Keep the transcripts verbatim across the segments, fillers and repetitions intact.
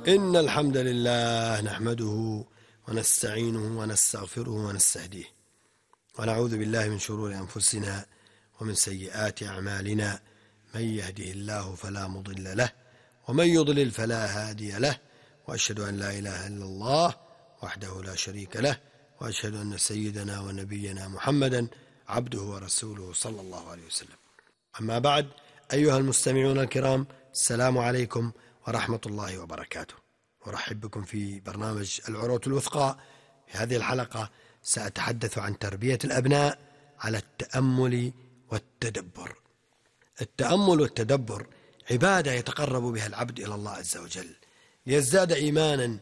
إن الحمد لله نحمده ونستعينه ونستغفره ونستهديه ونعوذ بالله من شرور أنفسنا ومن سيئات أعمالنا. من يهده الله فلا مضل له ومن يضلل فلا هادي له، وأشهد أن لا إله إلا الله وحده لا شريك له، وأشهد أن سيدنا ونبينا محمدا عبده ورسوله صلى الله عليه وسلم. أما بعد، أيها المستمعون الكرام، السلام عليكم ورحمة الله وبركاته. أرحب بكم في برنامج العروة الوثقى. في هذه الحلقة سأتحدث عن تربية الأبناء على التأمل والتدبر. التأمل والتدبر عبادة يتقرب بها العبد إلى الله عز وجل ليزداد إيمانا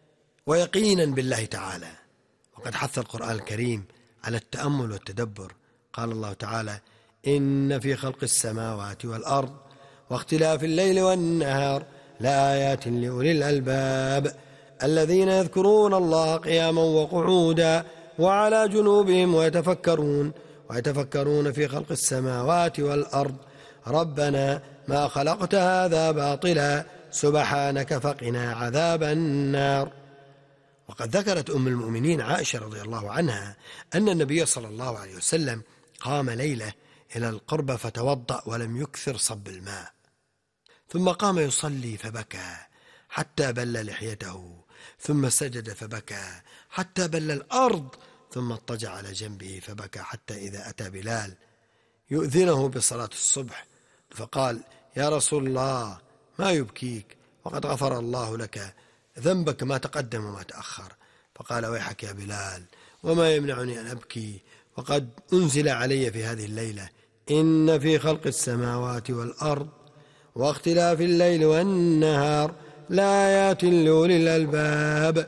ويقينا بالله تعالى. وقد حث القرآن الكريم على التأمل والتدبر. قال الله تعالى: إن في خلق السماوات والأرض واختلاف الليل والنهار لآيات لأولي الألباب الذين يذكرون الله قياما وقعودا وعلى جنوبهم ويتفكرون ويتفكرون في خلق السماوات والأرض ربنا ما خلقت هذا باطلا سبحانك فقنا عذاب النار. وقد ذكرت أم المؤمنين عائشة رضي الله عنها أن النبي صلى الله عليه وسلم قام ليلة إلى القربة فتوضأ ولم يكثر صب الماء، ثم قام يصلي فبكى حتى بل لحيته، ثم سجد فبكى حتى بل الأرض، ثم اضطجع على جنبه فبكى حتى إذا أتى بلال يؤذنه بصلاة الصبح فقال: يا رسول الله، ما يبكيك وقد غفر الله لك ذنبك ما تقدم وما تأخر. فقال: ويحك يا بلال، وما يمنعني أن أبكي وقد أنزل علي في هذه الليلة إن في خلق السماوات والأرض واختلاف الليل والنهار لآيات لأولي الألباب.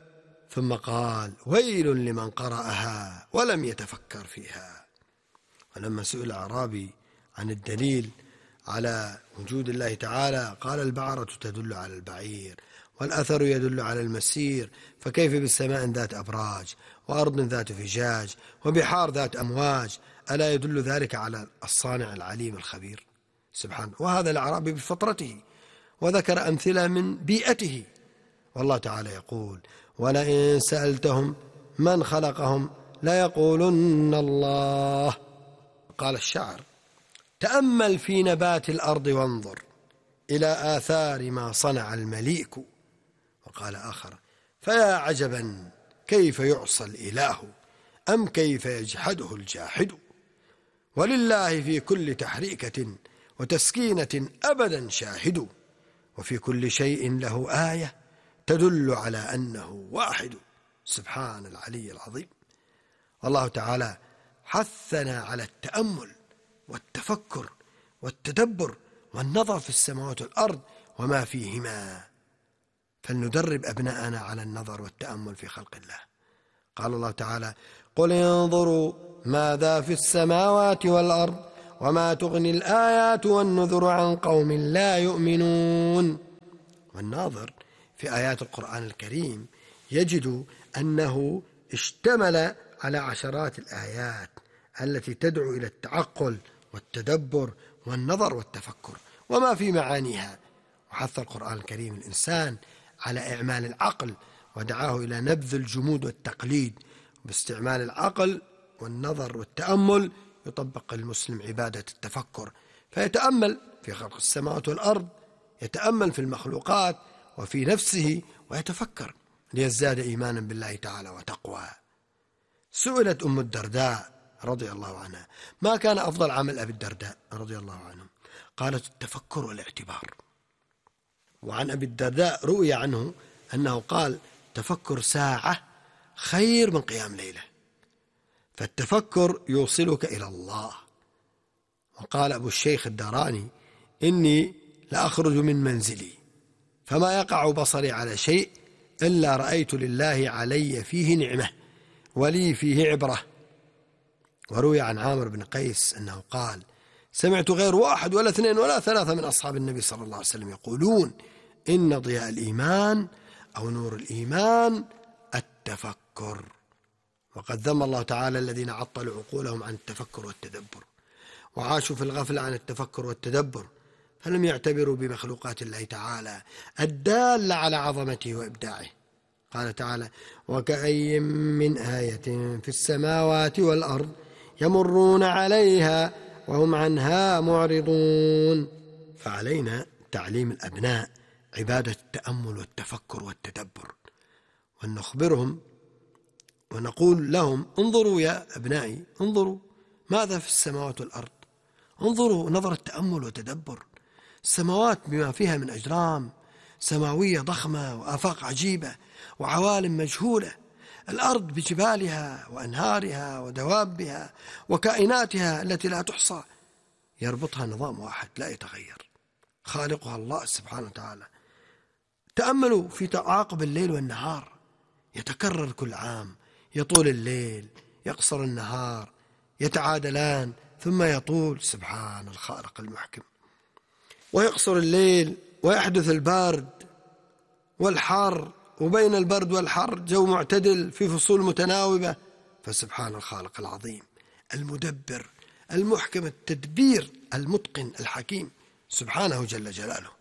ثم قال: ويل لمن قرأها ولم يتفكر فيها. ولما سئل أعرابي عن الدليل على وجود الله تعالى قال: البعرة تدل على البعير، والأثر يدل على المسير، فكيف بالسماء ذات أبراج وأرض ذات فجاج وبحار ذات أمواج، ألا يدل ذلك على الصانع العليم الخبير سبحانه؟ وهذا الأعرابي بفطرته، وذكر أمثلة من بيئته. والله تعالى يقول: ولئن سألتهم من خلقهم ليقولن الله. قال الشاعر: تأمل في نبات الأرض وانظر إلى آثار ما صنع المليك. وقال آخر: فيا عجبا كيف يعصى الإله أم كيف يجحده الجاحد. ولله في كل تحريكة وتسكينة أبدا شاهد، وفي كل شيء له آية تدل على أنه واحد. سبحان العلي العظيم. والله تعالى حثنا على التأمل والتفكر والتدبر والنظر في السماوات والأرض وما فيهما، فلندرب أبناءنا على النظر والتأمل في خلق الله. قال الله تعالى: قل انظروا ماذا في السماوات والأرض وما تغني الآيات والنذر عن قوم لا يؤمنون. والناظر في آيات القرآن الكريم يجد أنه اشتمل على عشرات الآيات التي تدعو إلى التعقل والتدبر والنظر والتفكر وما في معانيها. وحث القرآن الكريم الإنسان على إعمال العقل ودعاه إلى نبذ الجمود والتقليد. باستعمال العقل والنظر والتأمل يطبق المسلم عبادة التفكر، فيتأمل في خلق السماوات والأرض، يتأمل في المخلوقات وفي نفسه ويتفكر ليزداد إيمانا بالله تعالى وتقوى. سئلت أم الدرداء رضي الله عنها: ما كان أفضل عمل أبي الدرداء رضي الله عنه؟ قالت: التفكر والاعتبار. وعن أبي الدرداء روي عنه أنه قال: تفكر ساعة خير من قيام ليلة، فالتفكر يوصلك إلى الله. وقال أبو الشيخ الداراني: إني لأخرج من منزلي فما يقع بصري على شيء إلا رأيت لله علي فيه نعمة ولي فيه عبرة. وروي عن عامر بن قيس أنه قال: سمعت غير واحد ولا اثنين ولا ثلاثة من أصحاب النبي صلى الله عليه وسلم يقولون إن ضياء الإيمان أو نور الإيمان التفكر. وقد ذم الله تعالى الذين عطلوا عقولهم عن التفكر والتدبر وعاشوا في الغفلة عن التفكر والتدبر، فلم يعتبروا بمخلوقات الله تعالى الدالة على عظمته وإبداعه. قال تعالى: وكأي من آية في السماوات والأرض يمرون عليها وهم عنها معرضون. فعلينا تعليم الأبناء عبادة التأمل والتفكر والتدبر، وأن نخبرهم ونقول لهم: انظروا يا أبنائي، انظروا ماذا في السماوات والأرض، انظروا نظرة تأمل وتدبر. السماوات بما فيها من أجرام سماوية ضخمة وآفاق عجيبة وعوالم مجهولة، الأرض بجبالها وأنهارها ودوابها وكائناتها التي لا تحصى، يربطها نظام واحد لا يتغير، خالقها الله سبحانه وتعالى. تأملوا في تعاقب الليل والنهار، يتكرر كل عام، يطول الليل يقصر النهار، يتعادلان ثم يطول، سبحان الخالق المحكم. ويقصر الليل ويحدث البرد والحر، وبين البرد والحر جو معتدل في فصول متناوبة، فسبحان الخالق العظيم المدبر المحكم التدبير المتقن الحكيم سبحانه جل جلاله.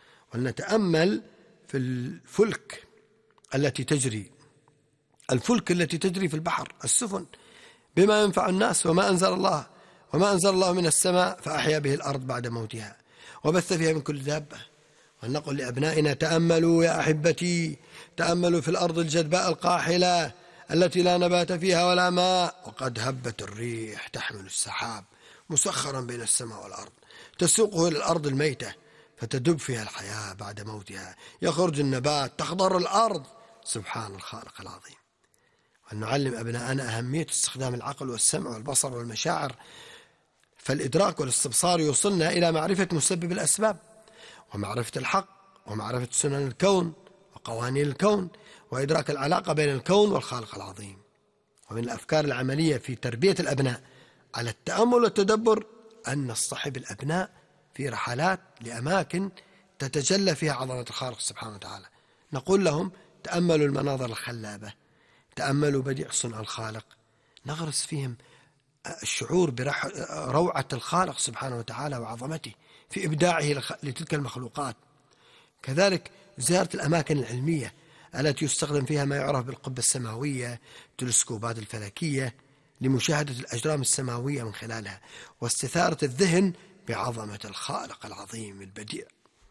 ولنتأمل في الفلك التي تجري الفلك التي تجري في البحر، السفن، بما ينفع الناس، وما أنزل الله وما أنزل الله من السماء فأحيا به الأرض بعد موتها وبث فيها من كل دابة. ونقول لأبنائنا: تأملوا يا أحبتي، تأملوا في الأرض الجدباء القاحلة التي لا نبات فيها ولا ماء، وقد هبت الريح تحمل السحاب مسخرا بين السماء والأرض تسوقه إلى الأرض الميتة فتدب فيها الحياة بعد موتها، يخرج النبات، تخضر الأرض، سبحان الخالق العظيم. وأن نعلم أبناءنا أهمية استخدام العقل والسمع والبصر والمشاعر، فالإدراك والاستبصار يوصلنا إلى معرفة مسبب الأسباب، ومعرفة الحق، ومعرفة سنن الكون وقوانين الكون، وإدراك العلاقة بين الكون والخالق العظيم. ومن الأفكار العملية في تربية الأبناء على التأمل والتدبر أن نصطحب الأبناء في رحلات لأماكن تتجلى فيها عظمة الخالق سبحانه وتعالى. نقول لهم: تأملوا المناظر الخلابة، تأملوا بديع صنع الخالق، نغرس فيهم الشعور بروعة الخالق سبحانه وتعالى وعظمته في إبداعه لتلك المخلوقات. كذلك زيارة الأماكن العلمية التي يستخدم فيها ما يعرف بالقبة السماوية، تلسكوبات الفلكية، لمشاهدة الأجرام السماوية من خلالها، واستثارة الذهن بعظمة الخالق العظيم البديع.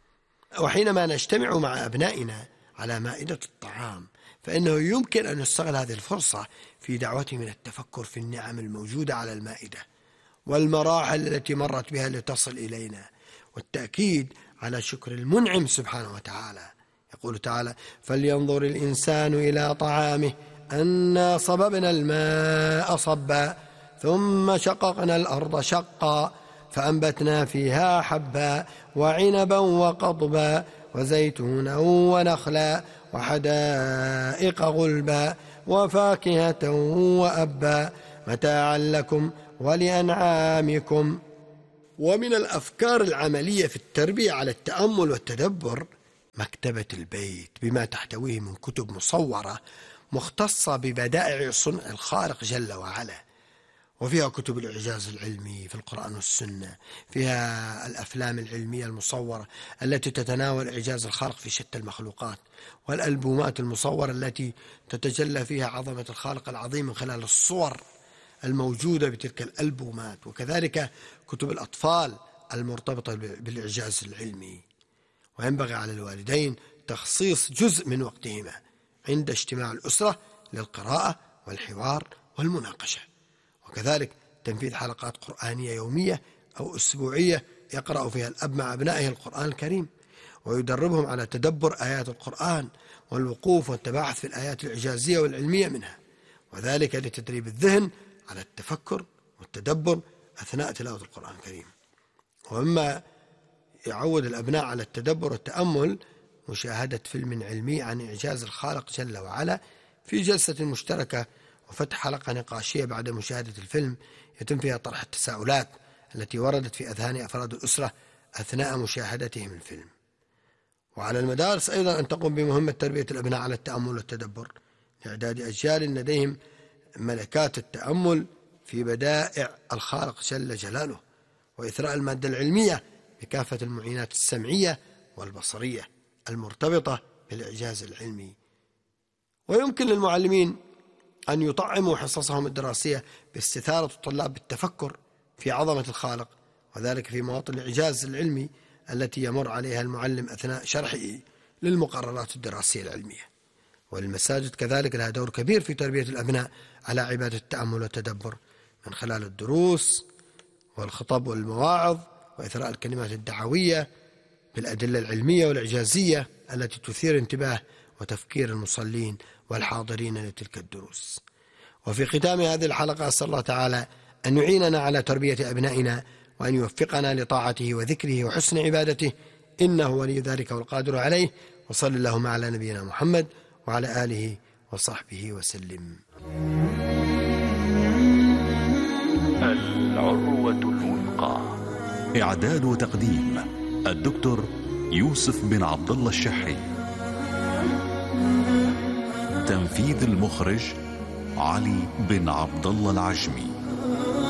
وحينما نجتمع مع أبنائنا على مائدة الطعام، فإنه يمكن أن نستغل هذه الفرصة في دعوتهم إلى التفكر في النعم الموجودة على المائدة والمراحل التي مرت بها لتصل إلينا، والتأكيد على شكر المنعم سبحانه وتعالى. يقول تعالى: فلينظر الإنسان إلى طعامه أنا صببنا الماء صبا ثم شققنا الأرض شقا فأنبتنا فيها حبا وعنبا وقضبا وزيتونا ونخلا وحدائق غلبا وفاكهة وأبا متاعا لكم ولأنعامكم. ومن الأفكار العملية في التربية على التأمل والتدبر مكتبة البيت بما تحتويه من كتب مصورة مختصة ببدائع صنع الخالق جل وعلا، وفيها كتب الإعجاز العلمي في القرآن والسنة، فيها الأفلام العلمية المصورة التي تتناول إعجاز الخالق في شتى المخلوقات، والألبومات المصورة التي تتجلى فيها عظمة الخالق العظيم من خلال الصور الموجودة بتلك الألبومات، وكذلك كتب الأطفال المرتبطة بالإعجاز العلمي. وينبغي على الوالدين تخصيص جزء من وقتهما عند اجتماع الأسرة للقراءة والحوار والمناقشة، وكذلك تنفيذ حلقات قرآنية يومية أو أسبوعية يقرأ فيها الأب مع أبنائه القرآن الكريم، ويدربهم على تدبر آيات القرآن والوقوف والتباحث في الآيات الإعجازية والعلمية منها، وذلك لتدريب الذهن على التفكر والتدبر أثناء تلاوة القرآن الكريم. ومما يعود الأبناء على التدبر والتأمل مشاهدة فيلم علمي عن إعجاز الخالق جل وعلا في جلسة مشتركة، وفتح حلقة نقاشية بعد مشاهدة الفيلم يتم فيها طرح التساؤلات التي وردت في أذهان أفراد الأسرة أثناء مشاهدتهم الفيلم. وعلى المدارس أيضا أن تقوم بمهمة تربية الأبناء على التأمل والتدبر لإعداد أجيال لديهم ملكات التأمل في بدائع الخالق جل جلاله، وإثراء المادة العلمية بكافة المعينات السمعية والبصرية المرتبطة بالإعجاز العلمي. ويمكن للمعلمين أن يطعموا حصصهم الدراسية باستثارة الطلاب بالتفكر في عظمة الخالق، وذلك في مواطن الإعجاز العلمي التي يمر عليها المعلم أثناء شرحه للمقررات الدراسية العلمية. والمساجد كذلك لها دور كبير في تربية الأبناء على عبادة التأمل والتدبر من خلال الدروس والخطب والمواعظ وإثراء الكلمات الدعوية بالأدلة العلمية والإعجازية التي تثير انتباه وتفكير المصلين والحاضرين لتلك الدروس. وفي ختام هذه الحلقة أسأل الله تعالى أن يعيننا على تربية أبنائنا وأن يوفقنا لطاعته وذكره وحسن عبادته، إنه ولي ذلك والقادر عليه. وصلى اللهم على نبينا محمد وعلى آله وصحبه وسلم. العروة الوثقى. إعداد وتقديم الدكتور يوسف بن عبد الله الشحي. تنفيذ المخرج علي بن عبد الله العجمي.